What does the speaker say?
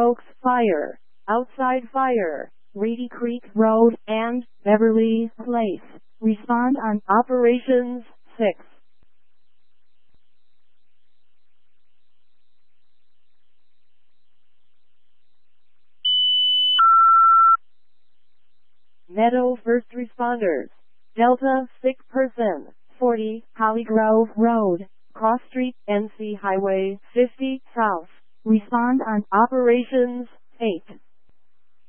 Oaks Fire, Outside Fire, Reedy Creek Road, and Beverly Place. Respond on Operations 6. Meadow First Responders. Delta sick person, 40, Holly Grove Road, Cross Street, NC Highway 50 South. Respond on Operations 8.